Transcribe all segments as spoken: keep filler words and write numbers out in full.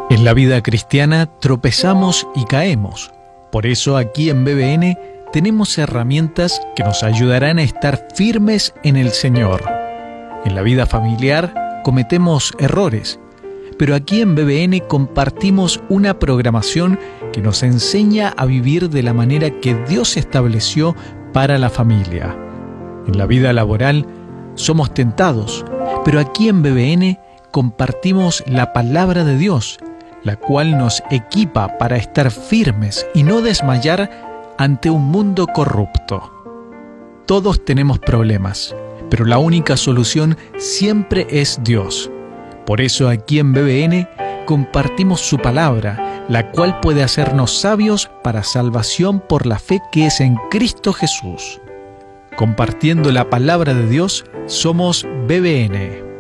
En la vida cristiana tropezamos y caemos. Por eso aquí en B B N tenemos herramientas que nos ayudarán a estar firmes en el Señor. En la vida familiar cometemos errores, pero aquí en B B N compartimos una programación que nos enseña a vivir de la manera que Dios estableció para la familia. En la vida laboral somos tentados, pero aquí en B B N compartimos la palabra de Dios, la cual nos equipa para estar firmes y no desmayar ante un mundo corrupto. Todos tenemos problemas, pero la única solución siempre es Dios. Por eso aquí en B B N compartimos su palabra, la cual puede hacernos sabios para salvación por la fe que es en Cristo Jesús. Compartiendo la palabra de Dios, somos B B N.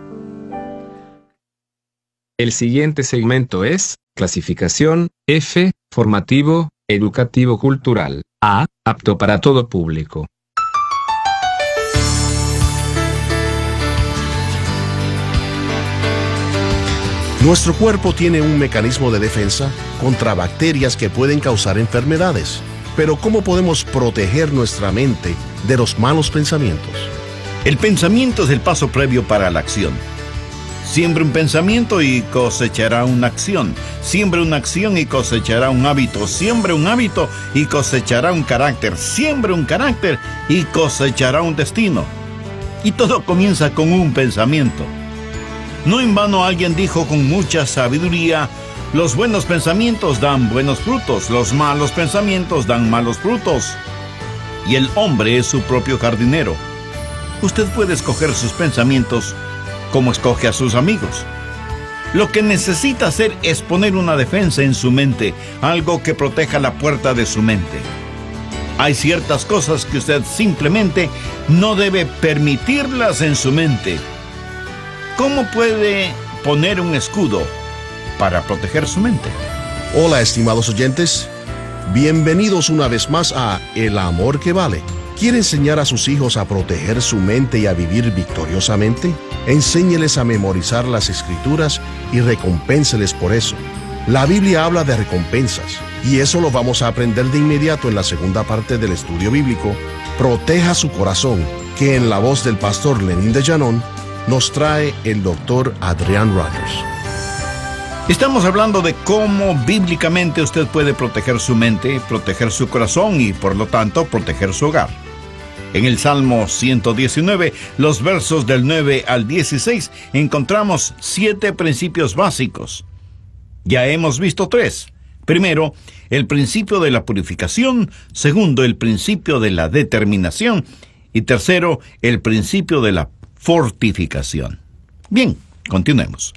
El siguiente segmento es clasificación F, formativo, educativo cultural. A, apto para todo público. Nuestro cuerpo tiene un mecanismo de defensa contra bacterias que pueden causar enfermedades. Pero ¿cómo podemos proteger nuestra mente de los malos pensamientos? El pensamiento es el paso previo para la acción. Siembra un pensamiento y cosechará una acción. Siembra una acción y cosechará un hábito. Siembra un hábito y cosechará un carácter. Siembra un carácter y cosechará un destino. Y todo comienza con un pensamiento. No en vano alguien dijo con mucha sabiduría: los buenos pensamientos dan buenos frutos, los malos pensamientos dan malos frutos. Y el hombre es su propio jardinero. Usted puede escoger sus pensamientos como escoge a sus amigos. Lo que necesita hacer es poner una defensa en su mente, algo que proteja la puerta de su mente. Hay ciertas cosas que usted simplemente no debe permitirlas en su mente. ¿Cómo puede poner un escudo para proteger su mente? Hola, estimados oyentes. Bienvenidos una vez más a El Amor que Vale. ¿Quiere enseñar a sus hijos a proteger su mente y a vivir victoriosamente? Enséñeles a memorizar las Escrituras y recompénseles por eso. La Biblia habla de recompensas, y eso lo vamos a aprender de inmediato en la segunda parte del estudio bíblico, Proteja su corazón, que en la voz del pastor Lenín de Llanón nos trae el doctor Adrián Rogers. Estamos hablando de cómo bíblicamente usted puede proteger su mente, proteger su corazón y, por lo tanto, proteger su hogar. En el Salmo ciento diecinueve, los versos del nueve al dieciséis, encontramos siete principios básicos. Ya hemos visto tres. Primero, el principio de la purificación. Segundo, el principio de la determinación. Y tercero, el principio de la fortificación. Bien, continuemos.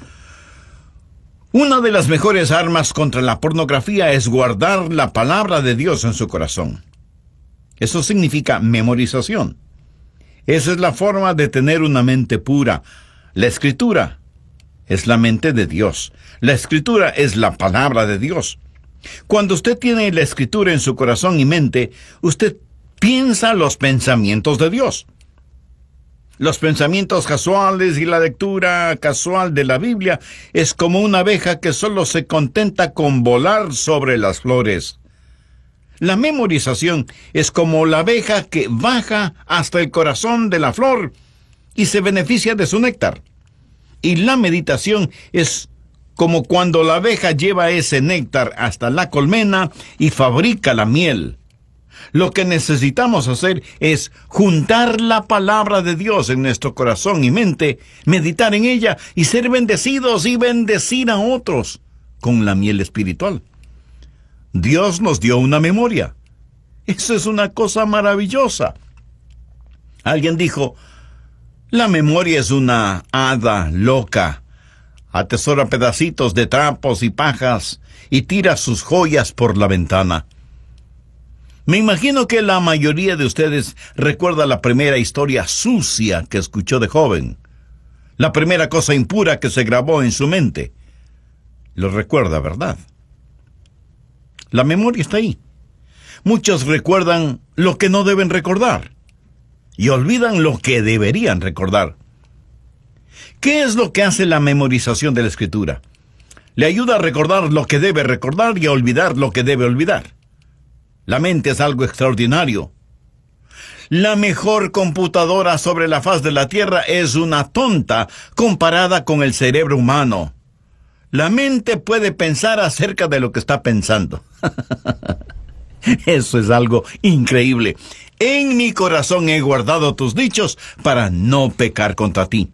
Una de las mejores armas contra la pornografía es guardar la palabra de Dios en su corazón. Eso significa memorización. Esa es la forma de tener una mente pura. La Escritura es la mente de Dios. La Escritura es la palabra de Dios. Cuando usted tiene la Escritura en su corazón y mente, usted piensa los pensamientos de Dios. Los pensamientos casuales y la lectura casual de la Biblia es como una abeja que solo se contenta con volar sobre las flores. La memorización es como la abeja que baja hasta el corazón de la flor y se beneficia de su néctar. Y la meditación es como cuando la abeja lleva ese néctar hasta la colmena y fabrica la miel. Lo que necesitamos hacer es juntar la palabra de Dios en nuestro corazón y mente, meditar en ella y ser bendecidos y bendecir a otros con la miel espiritual. Dios nos dio una memoria. Eso es una cosa maravillosa. Alguien dijo: la memoria es una hada loca. Atesora pedacitos de trapos y pajas y tira sus joyas por la ventana. Me imagino que la mayoría de ustedes recuerda la primera historia sucia que escuchó de joven. La primera cosa impura que se grabó en su mente. Lo recuerda, ¿verdad? La memoria está ahí. Muchos recuerdan lo que no deben recordar y olvidan lo que deberían recordar. ¿Qué es lo que hace la memorización de la Escritura? Le ayuda a recordar lo que debe recordar y a olvidar lo que debe olvidar. La mente es algo extraordinario. La mejor computadora sobre la faz de la Tierra es una tonta comparada con el cerebro humano. La mente puede pensar acerca de lo que está pensando. Eso es algo increíble. En mi corazón he guardado tus dichos para no pecar contra ti.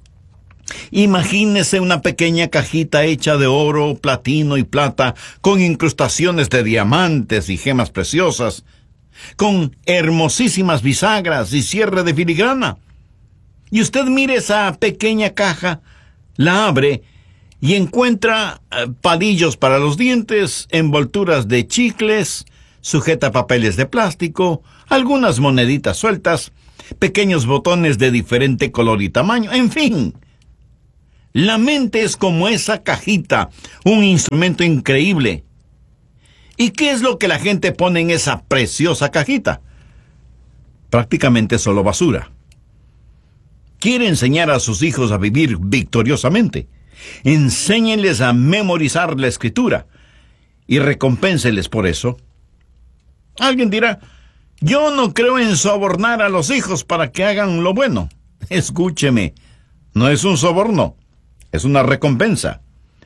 Imagínese una pequeña cajita hecha de oro, platino y plata, con incrustaciones de diamantes y gemas preciosas, con hermosísimas bisagras y cierre de filigrana. Y usted mire esa pequeña caja, la abre y encuentra eh, palillos para los dientes, envolturas de chicles, sujetapapeles de plástico, algunas moneditas sueltas, pequeños botones de diferente color y tamaño, en fin. La mente es como esa cajita, un instrumento increíble. ¿Y qué es lo que la gente pone en esa preciosa cajita? Prácticamente solo basura. ¿Quiere enseñar a sus hijos a vivir victoriosamente? Enséñenles a memorizar la Escritura y recompénseles por eso. Alguien dirá, yo no creo en sobornar a los hijos para que hagan lo bueno. Escúcheme, no es un soborno, es una recompensa.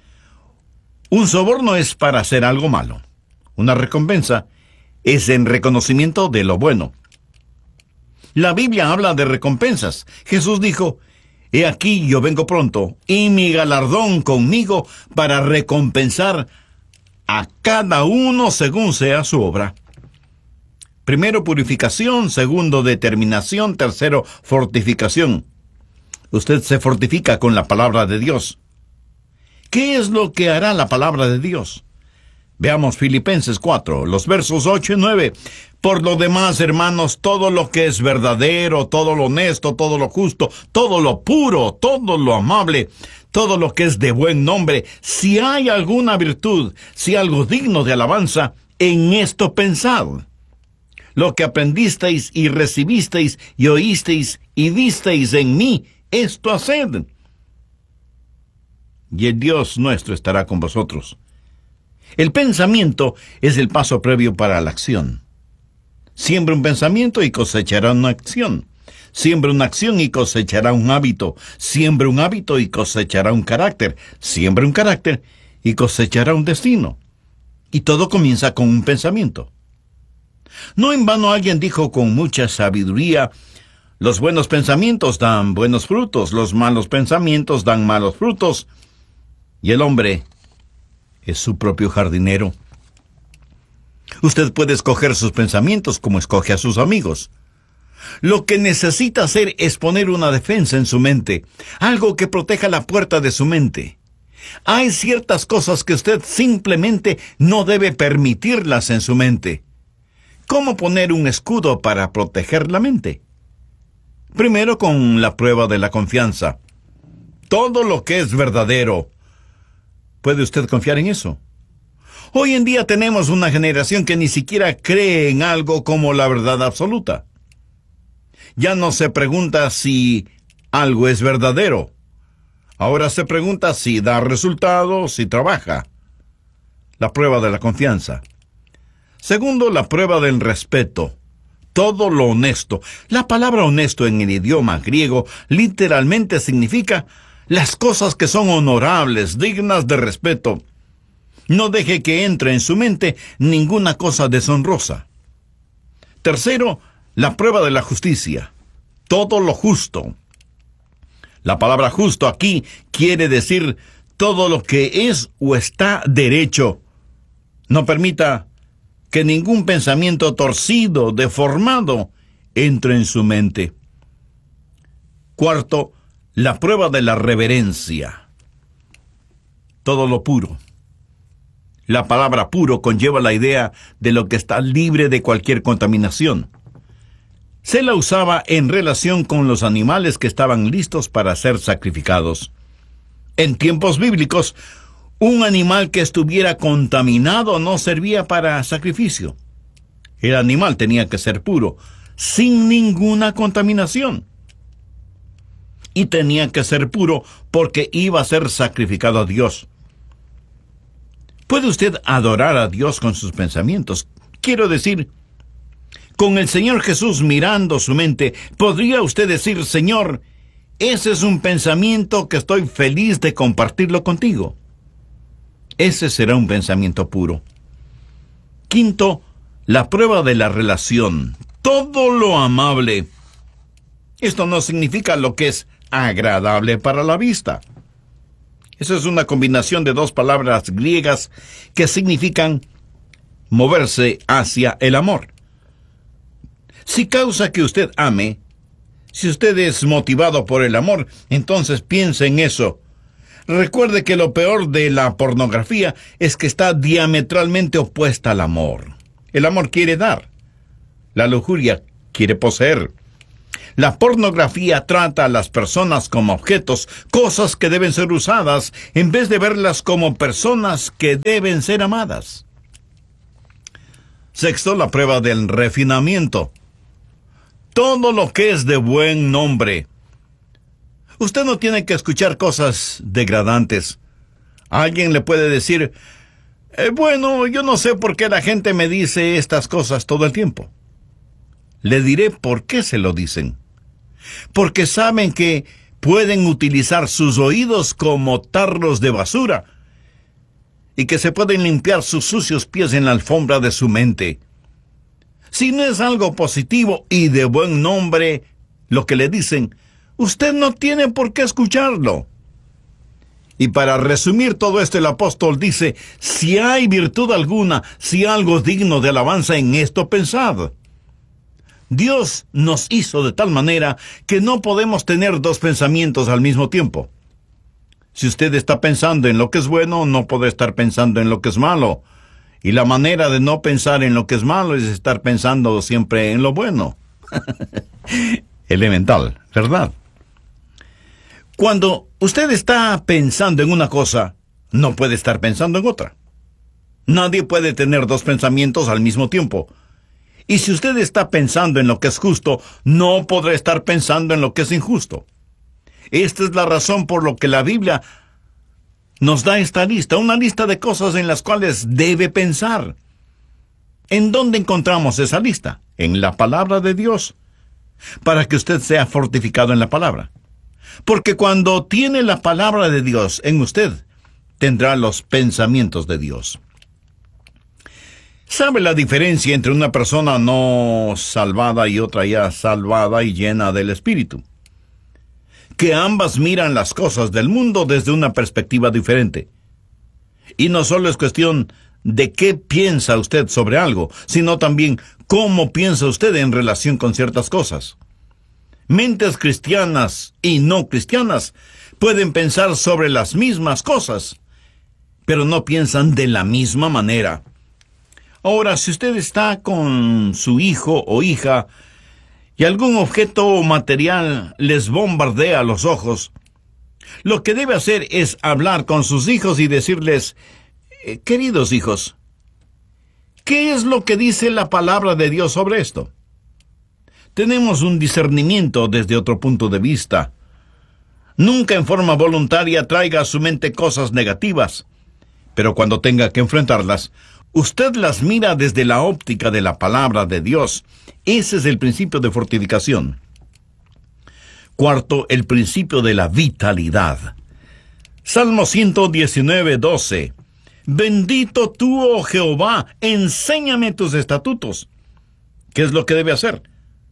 Un soborno es para hacer algo malo. Una recompensa es en reconocimiento de lo bueno. La Biblia habla de recompensas. Jesús dijo, he aquí yo vengo pronto, y mi galardón conmigo para recompensar a cada uno según sea su obra. Primero, purificación. Segundo, determinación. Tercero, fortificación. Usted se fortifica con la palabra de Dios. ¿Qué es lo que hará la palabra de Dios? Veamos Filipenses cuatro, los versos ocho y nueve. Por lo demás, hermanos, todo lo que es verdadero, todo lo honesto, todo lo justo, todo lo puro, todo lo amable, todo lo que es de buen nombre, si hay alguna virtud, si algo digno de alabanza, en esto pensad. Lo que aprendisteis y recibisteis y oísteis y visteis en mí, esto haced. Y el Dios nuestro estará con vosotros. El pensamiento es el paso previo para la acción. Siembra un pensamiento y cosechará una acción. Siembra una acción y cosechará un hábito. Siembra un hábito y cosechará un carácter. Siembra un carácter y cosechará un destino. Y todo comienza con un pensamiento. No en vano alguien dijo con mucha sabiduría, los buenos pensamientos dan buenos frutos, los malos pensamientos dan malos frutos, y el hombre es su propio jardinero. Usted puede escoger sus pensamientos como escoge a sus amigos. Lo que necesita hacer es poner una defensa en su mente, algo que proteja la puerta de su mente. Hay ciertas cosas que usted simplemente no debe permitirlas en su mente. ¿Cómo poner un escudo para proteger la mente? Primero, con la prueba de la confianza. Todo lo que es verdadero, ¿puede usted confiar en eso? Hoy en día tenemos una generación que ni siquiera cree en algo como la verdad absoluta. Ya no se pregunta si algo es verdadero. Ahora se pregunta si da resultados, si trabaja. La prueba de la confianza. Segundo, la prueba del respeto. Todo lo honesto. La palabra honesto en el idioma griego literalmente significa las cosas que son honorables, dignas de respeto. No deje que entre en su mente ninguna cosa deshonrosa. Tercero, la prueba de la justicia. Todo lo justo. La palabra justo aquí quiere decir todo lo que es o está derecho. No permita que ningún pensamiento torcido, deformado, entre en su mente. Cuarto, la prueba de la reverencia. Todo lo puro. La palabra puro conlleva la idea de lo que está libre de cualquier contaminación. Se la usaba en relación con los animales que estaban listos para ser sacrificados. En tiempos bíblicos, un animal que estuviera contaminado no servía para sacrificio. El animal tenía que ser puro, sin ninguna contaminación. Y tenía que ser puro porque iba a ser sacrificado a Dios. ¿Puede usted adorar a Dios con sus pensamientos? Quiero decir, con el Señor Jesús mirando su mente, ¿podría usted decir, Señor, ese es un pensamiento que estoy feliz de compartirlo contigo? Ese será un pensamiento puro. Quinto, la prueba de la relación. Todo lo amable. Esto no significa lo que es agradable para la vista. Eso es una combinación de dos palabras griegas que significan moverse hacia el amor. Si causa que usted ame, si usted es motivado por el amor, entonces piense en eso. Recuerde que lo peor de la pornografía es que está diametralmente opuesta al amor. El amor quiere dar. La lujuria quiere poseer. La pornografía trata a las personas como objetos, cosas que deben ser usadas, en vez de verlas como personas que deben ser amadas. Sexto, la prueba del refinamiento. Todo lo que es de buen nombre. Usted no tiene que escuchar cosas degradantes. Alguien le puede decir, eh, bueno, yo no sé por qué la gente me dice estas cosas todo el tiempo. Le diré por qué se lo dicen. Porque saben que pueden utilizar sus oídos como tarros de basura y que se pueden limpiar sus sucios pies en la alfombra de su mente. Si no es algo positivo y de buen nombre lo que le dicen, usted no tiene por qué escucharlo. Y para resumir todo esto, el apóstol dice, si hay virtud alguna, si algo digno de alabanza, en esto pensad. Dios nos hizo de tal manera que no podemos tener dos pensamientos al mismo tiempo. Si usted está pensando en lo que es bueno, no puede estar pensando en lo que es malo. Y la manera de no pensar en lo que es malo es estar pensando siempre en lo bueno. Elemental, ¿verdad? Cuando usted está pensando en una cosa, no puede estar pensando en otra. Nadie puede tener dos pensamientos al mismo tiempo. Y si usted está pensando en lo que es justo, no podrá estar pensando en lo que es injusto. Esta es la razón por la que la Biblia nos da esta lista, una lista de cosas en las cuales debe pensar. ¿En dónde encontramos esa lista? En la palabra de Dios, para que usted sea fortificado en la palabra. Porque cuando tiene la palabra de Dios en usted, tendrá los pensamientos de Dios. ¿Sabe la diferencia entre una persona no salvada y otra ya salvada y llena del Espíritu? Que ambas miran las cosas del mundo desde una perspectiva diferente. Y no solo es cuestión de qué piensa usted sobre algo, sino también cómo piensa usted en relación con ciertas cosas. Mentes cristianas y no cristianas pueden pensar sobre las mismas cosas, pero no piensan de la misma manera. Ahora, si usted está con su hijo o hija y algún objeto material les bombardea los ojos, lo que debe hacer es hablar con sus hijos y decirles, eh, queridos hijos, ¿qué es lo que dice la palabra de Dios sobre esto? Tenemos un discernimiento desde otro punto de vista. Nunca en forma voluntaria traiga a su mente cosas negativas, pero cuando tenga que enfrentarlas, usted las mira desde la óptica de la palabra de Dios. Ese es el principio de fortificación. Cuarto, el principio de la vitalidad. Salmo ciento diecinueve, doce. Bendito tú, oh Jehová, enséñame tus estatutos. ¿Qué es lo que debe hacer?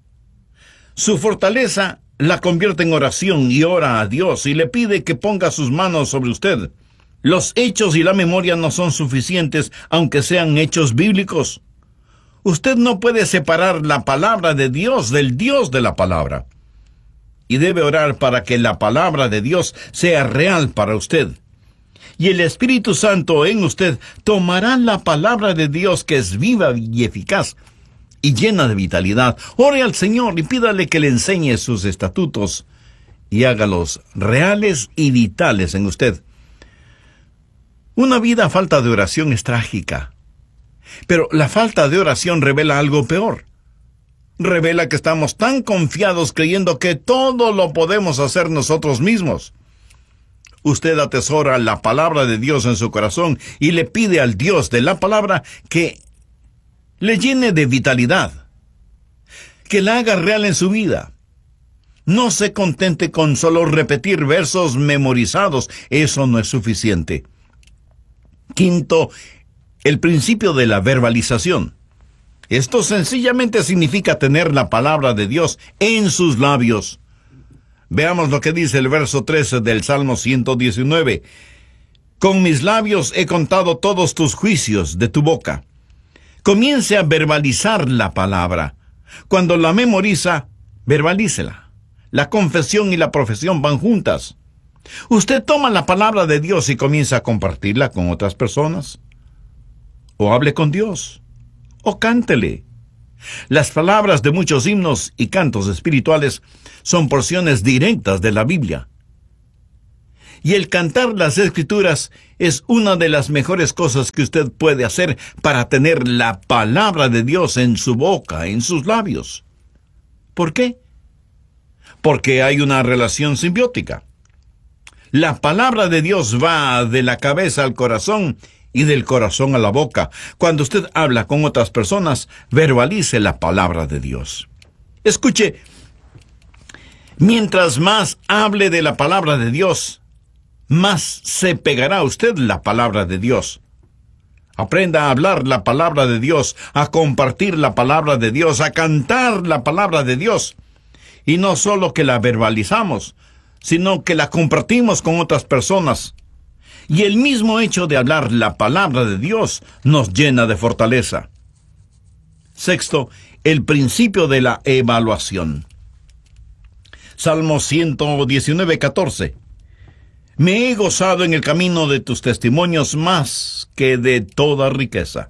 Su fortaleza la convierte en oración y ora a Dios y le pide que ponga sus manos sobre usted. Los hechos y la memoria no son suficientes, aunque sean hechos bíblicos. Usted no puede separar la palabra de Dios del Dios de la palabra. Y debe orar para que la palabra de Dios sea real para usted. Y el Espíritu Santo en usted tomará la palabra de Dios, que es viva y eficaz y llena de vitalidad. Ore al Señor y pídale que le enseñe sus estatutos y hágalos reales y vitales en usted. Una vida a falta de oración es trágica. Pero la falta de oración revela algo peor. Revela que estamos tan confiados creyendo que todo lo podemos hacer nosotros mismos. usted atesora la palabra de Dios en su corazón y le pide al Dios de la palabra que le llene de vitalidad, que la haga real en su vida. No se contente con solo repetir versos memorizados, eso no es suficiente. Quinto, el principio de la verbalización. Esto sencillamente significa tener la palabra de Dios en sus labios. Veamos lo que dice el verso trece del Salmo ciento diecinueve. Con mis labios he contado todos tus juicios de tu boca. Comience a verbalizar la palabra. Cuando la memoriza, verbalícela. La confesión y la profesión van juntas. Usted toma la palabra de Dios y comienza a compartirla con otras personas. O hable con Dios. O cántele. Las palabras de muchos himnos y cantos espirituales son porciones directas de la Biblia. Y el cantar las Escrituras es una de las mejores cosas que usted puede hacer para tener la palabra de Dios en su boca, en sus labios. ¿Por qué? Porque hay una relación simbiótica. La palabra de Dios va de la cabeza al corazón y del corazón a la boca. Cuando usted habla con otras personas, verbalice la palabra de Dios. Escuche, mientras más hable de la palabra de Dios, más se pegará a usted la palabra de Dios. Aprenda a hablar la palabra de Dios, a compartir la palabra de Dios, a cantar la palabra de Dios. Y no solo que la verbalizamos, sino que la compartimos con otras personas. Y el mismo hecho de hablar la palabra de Dios nos llena de fortaleza. Sexto, el principio de la evaluación. Salmo ciento diecinueve, catorce. Me he gozado en el camino de tus testimonios más que de toda riqueza.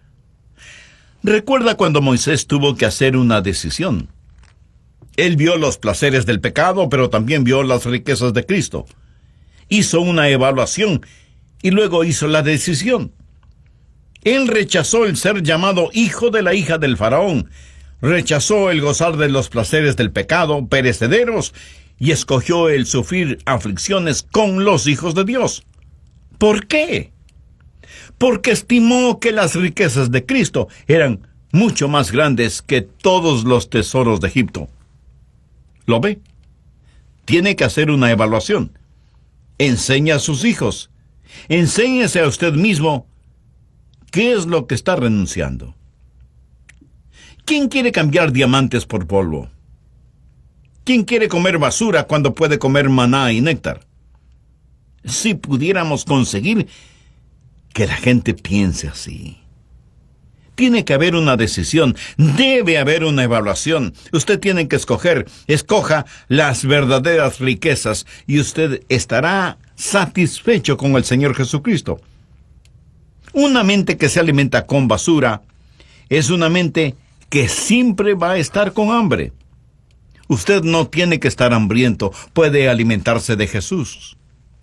Recuerda cuando Moisés tuvo que hacer una decisión. Él vio los placeres del pecado, pero también vio las riquezas de Cristo. Hizo una evaluación y luego hizo la decisión. Él rechazó el ser llamado hijo de la hija del faraón, rechazó el gozar de los placeres del pecado perecederos y escogió el sufrir aflicciones con los hijos de Dios. ¿Por qué? Porque estimó que las riquezas de Cristo eran mucho más grandes que todos los tesoros de Egipto. ¿Lo ve? Tiene que hacer una evaluación. Enseña a sus hijos. Enséñese a usted mismo qué es lo que está renunciando. ¿Quién quiere cambiar diamantes por polvo? ¿Quién quiere comer basura cuando puede comer maná y néctar? Si pudiéramos conseguir que la gente piense así. Tiene que haber una decisión, debe haber una evaluación. Usted tiene que escoger, escoja las verdaderas riquezas y usted estará satisfecho con el Señor Jesucristo. Una mente que se alimenta con basura es una mente que siempre va a estar con hambre. Usted no tiene que estar hambriento, puede alimentarse de Jesús.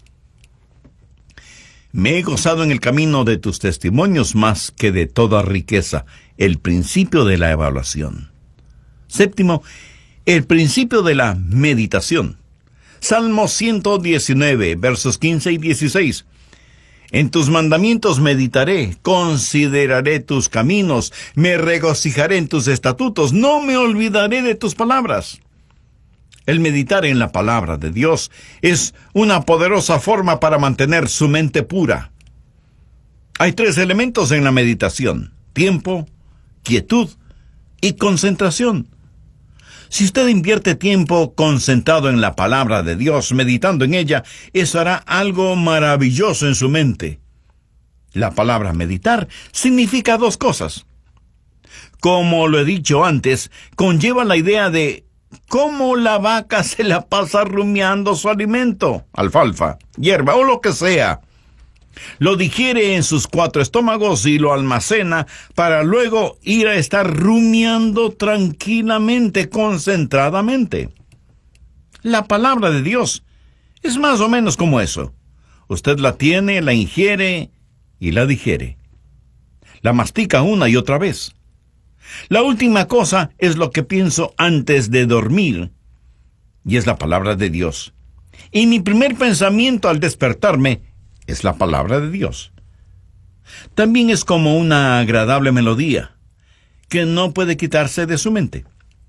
Me he gozado en el camino de tus testimonios más que de toda riqueza, el principio de la evaluación. Séptimo, el principio de la meditación. Salmo ciento diecinueve, versos quince y dieciséis. En tus mandamientos meditaré, consideraré tus caminos, me regocijaré en tus estatutos, no me olvidaré de tus palabras. El meditar en la palabra de Dios es una poderosa forma para mantener su mente pura. Hay tres elementos en la meditación: tiempo, quietud y concentración. Si usted invierte tiempo concentrado en la palabra de Dios, meditando en ella, eso hará algo maravilloso en su mente. La palabra meditar significa dos cosas. Como lo he dicho antes, conlleva la idea de cómo la vaca se la pasa rumiando su alimento, alfalfa, hierba o lo que sea. Lo digiere en sus cuatro estómagos y lo almacena para luego ir a estar rumiando tranquilamente, concentradamente. La palabra de Dios es más o menos como eso. Usted la tiene, la ingiere y la digiere. La mastica una y otra vez. La última cosa es lo que pienso antes de dormir, y es la palabra de Dios. Y mi primer pensamiento al despertarme es la palabra de Dios. También es como una agradable melodía que no puede quitarse de su mente.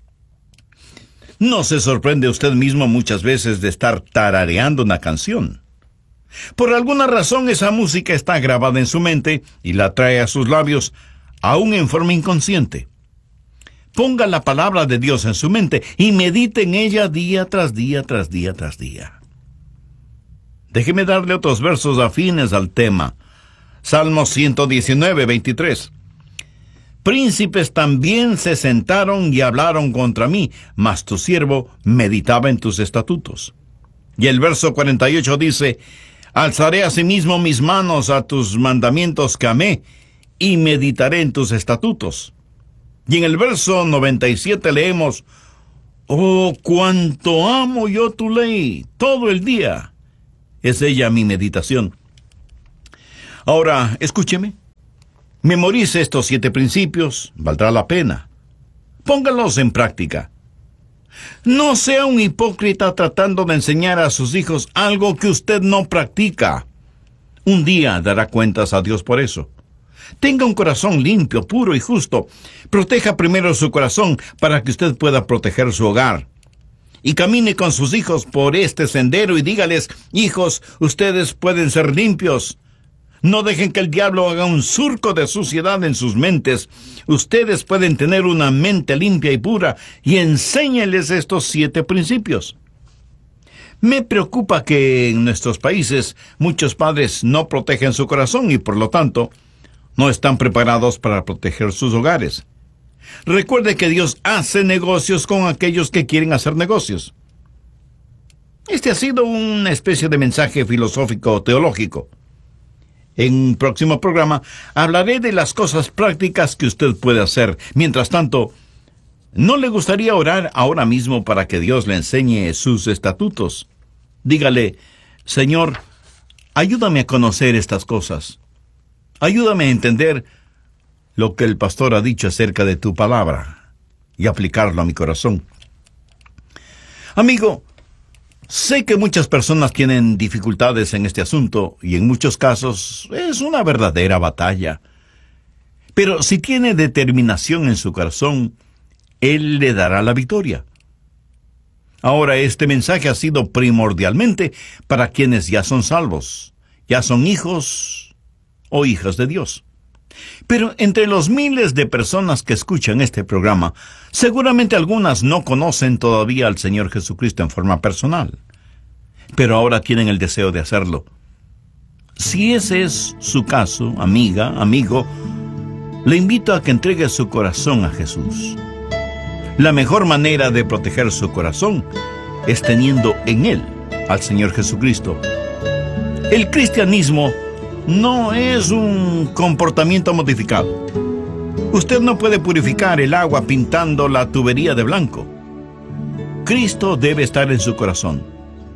¿No se sorprende usted mismo muchas veces de estar tarareando una canción? Por alguna razón esa música está grabada en su mente y la trae a sus labios, aún en forma inconsciente. Ponga la palabra de Dios en su mente y medite en ella día tras día tras día tras día. Déjeme darle otros versos afines al tema. Salmo ciento diecinueve, veintitrés. Príncipes también se sentaron y hablaron contra mí, mas tu siervo meditaba en tus estatutos. Y el verso cuarenta y ocho dice, alzaré asimismo mis manos a tus mandamientos que amé, y meditaré en tus estatutos. Y en el verso noventa y siete leemos, oh, cuánto amo yo tu ley, todo el día. Es ella mi meditación. Ahora, escúcheme. Memorice estos siete principios, valdrá la pena. Póngalos en práctica. No sea un hipócrita tratando de enseñar a sus hijos algo que usted no practica. Un día dará cuentas a Dios por eso. Tenga un corazón limpio, puro y justo. Proteja primero su corazón para que usted pueda proteger su hogar. Y camine con sus hijos por este sendero y dígales, hijos, ustedes pueden ser limpios. No dejen que el diablo haga un surco de suciedad en sus mentes. Ustedes pueden tener una mente limpia y pura, y enséñenles estos siete principios. Me preocupa que en nuestros países muchos padres no protegen su corazón y por lo tanto no están preparados para proteger sus hogares. Recuerde que Dios hace negocios con aquellos que quieren hacer negocios. Este ha sido una especie de mensaje filosófico teológico. En un próximo programa hablaré de las cosas prácticas que usted puede hacer. Mientras tanto, ¿no le gustaría orar ahora mismo para que Dios le enseñe sus estatutos? Dígale, Señor, ayúdame a conocer estas cosas. Ayúdame a entender lo que el pastor ha dicho acerca de tu palabra y aplicarlo a mi corazón. Amigo, sé que muchas personas tienen dificultades en este asunto y en muchos casos es una verdadera batalla. Pero si tiene determinación en su corazón, Él le dará la victoria. Ahora, este mensaje ha sido primordialmente para quienes ya son salvos, ya son hijos o hijas de Dios. Pero entre los miles de personas que escuchan este programa, seguramente algunas no conocen todavía al Señor Jesucristo en forma personal, pero ahora tienen el deseo de hacerlo. Si ese es su caso, amiga, amigo, le invito a que entregue su corazón a Jesús. La mejor manera de proteger su corazón es teniendo en él al Señor Jesucristo. El cristianismo no es un comportamiento modificado. Usted no puede purificar el agua pintando la tubería de blanco. Cristo debe estar en su corazón.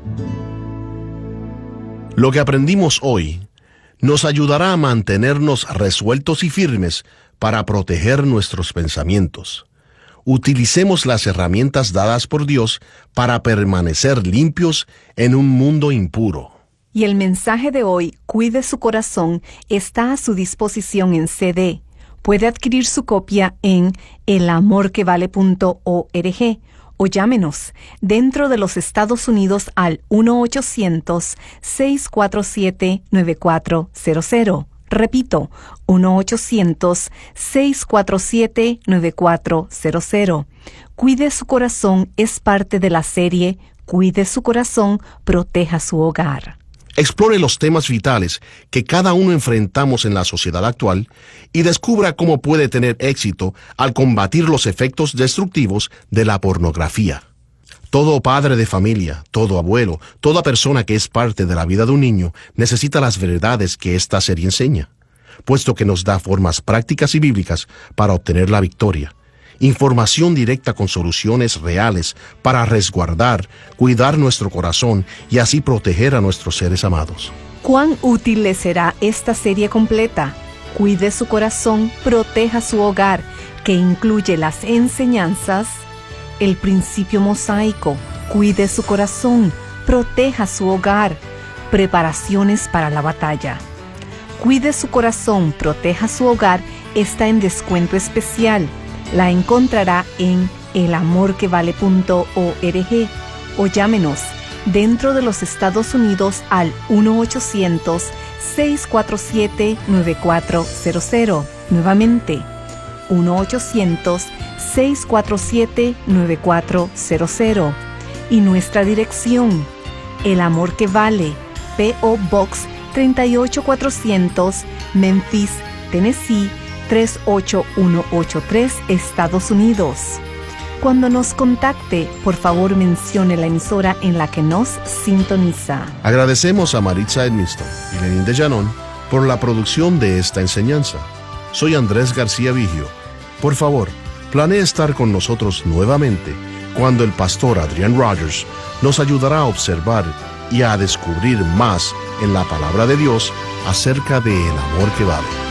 Lo que aprendimos hoy nos ayudará a mantenernos resueltos y firmes para proteger nuestros pensamientos. Utilicemos las herramientas dadas por Dios para permanecer limpios en un mundo impuro. Y el mensaje de hoy, Cuide su corazón, está a su disposición en C D. Puede adquirir su copia en el amor que vale punto org o llámenos dentro de los Estados Unidos al uno ochocientos, seis cuatro siete, nueve cuatro cero cero. Repito, uno ochocientos, seis cuatro siete, nueve cuatro cero cero. Cuide su corazón es parte de la serie Cuide su corazón, proteja su hogar. Explore los temas vitales que cada uno enfrentamos en la sociedad actual y descubra cómo puede tener éxito al combatir los efectos destructivos de la pornografía. Todo padre de familia, todo abuelo, toda persona que es parte de la vida de un niño necesita las verdades que esta serie enseña, puesto que nos da formas prácticas y bíblicas para obtener la victoria. Información directa con soluciones reales para resguardar, cuidar nuestro corazón y así proteger a nuestros seres amados. ¿Cuán útil le será esta serie completa? Cuide su corazón, proteja su hogar, que incluye las enseñanzas, el principio mosaico, cuide su corazón, Proteja su hogar. Preparaciones para la batalla. Cuide su corazón, proteja su hogar. Está en descuento especial. La encontrará en el amor que vale punto org o llámenos dentro de los Estados Unidos al uno ochocientos, seis cuatro siete, nueve cuatro cero cero. Nuevamente, uno ochocientos, seis cuatro siete, nueve cuatro cero cero. Y nuestra dirección, El Amor que Vale, P O Box tres ocho cuatrocientos, Memphis, Tennessee tres ocho uno ocho tres, Estados Unidos. Cuando nos contacte, por favor mencione la emisora en la que nos sintoniza. Agradecemos a Maritza Edmiston y Lenín de Llanón por la producción de esta enseñanza. Soy Andrés García Vigio. Por favor, planee estar con nosotros nuevamente cuando el pastor Adrian Rogers nos ayudará a observar y a descubrir más en la palabra de Dios acerca del amor que vale.